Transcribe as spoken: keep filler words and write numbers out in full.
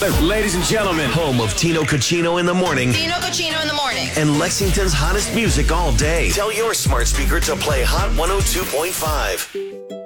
Ladies and gentlemen, home of Tino Cucino in the morning Tino Cucino in the morning. and Lexington's hottest music all day. Tell your smart speaker to play Hot one oh two point five.